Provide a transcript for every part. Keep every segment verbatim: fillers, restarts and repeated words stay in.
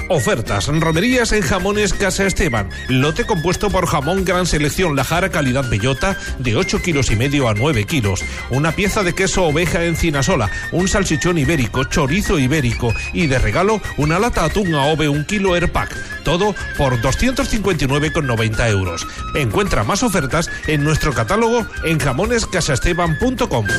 Ofertas, romerías en Jamones Casa Esteban. Lote compuesto por jamón gran selección La Jara calidad bellota de ocho kilos y medio a nueve kilos. Una pieza de queso oveja Encinasola, un salchichón ibérico, chorizo ibérico y de regalo una lata atún A O V E un kilo Airpack. Todo por doscientos cincuenta y nueve con noventa euros. Encuentra más ofertas en nuestro catálogo en jamones casa esteban punto com.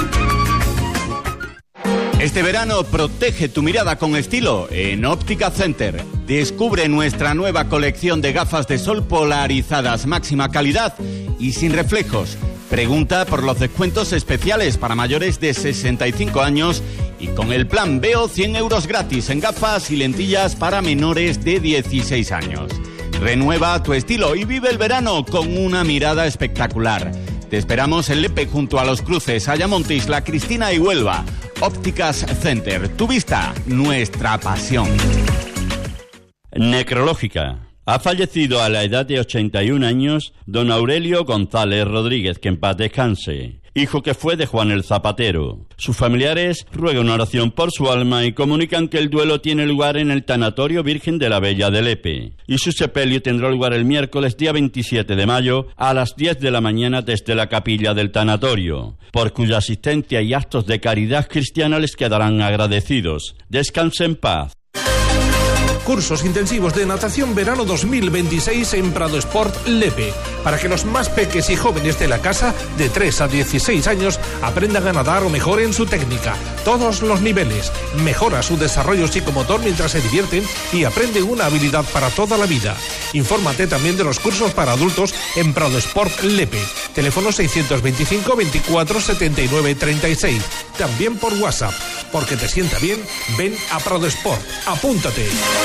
Este verano protege tu mirada con estilo en Óptica Center. Descubre nuestra nueva colección de gafas de sol polarizadas, máxima calidad y sin reflejos. Pregunta por los descuentos especiales para mayores de sesenta y cinco años y con el plan Veo cien euros gratis en gafas y lentillas para menores de dieciséis años. Renueva tu estilo y vive el verano con una mirada espectacular. Te esperamos en Lepe junto a Los Cruces, Ayamonte, Isla Cristina y Huelva. Ópticas Center, tu vista, nuestra pasión. Necrológica. Ha fallecido a la edad de ochenta y un años don Aurelio González Rodríguez, que en paz descanse, hijo que fue de Juan el Zapatero. Sus familiares ruegan una oración por su alma y comunican que el duelo tiene lugar en el Tanatorio Virgen de la Bella de Lepe, y su sepelio tendrá lugar el miércoles día veintisiete de mayo a las diez de la mañana desde la capilla del tanatorio, por cuya asistencia y actos de caridad cristiana les quedarán agradecidos. Descanse en paz. Cursos intensivos de natación verano dos mil veintiséis en Prado Sport Lepe, para que los más peques y jóvenes de la casa, de tres a dieciséis años, aprendan a nadar o mejoren su técnica. Todos los niveles. Mejora su desarrollo psicomotor mientras se divierten y aprenden una habilidad para toda la vida. Infórmate también de los cursos para adultos en Prado Sport Lepe. Teléfono seiscientos veinticinco veinticuatro setenta y nueve treinta y seis. También por WhatsApp. Porque te sienta bien, ven a Prado Sport. Apúntate.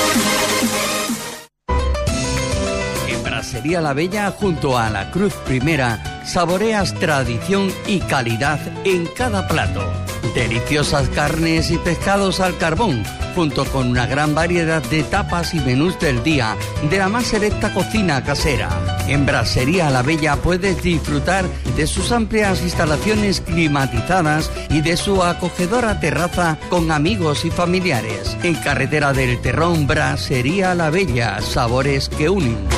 En Brasería La Bella, junto a la Cruz Primera, saboreas tradición y calidad en cada plato. Deliciosas carnes y pescados al carbón, junto con una gran variedad de tapas y menús del día de la más selecta cocina casera. En Brasería La Bella puedes disfrutar de sus amplias instalaciones climatizadas y de su acogedora terraza con amigos y familiares. En Carretera del Terrón, Brasería La Bella, sabores que unen.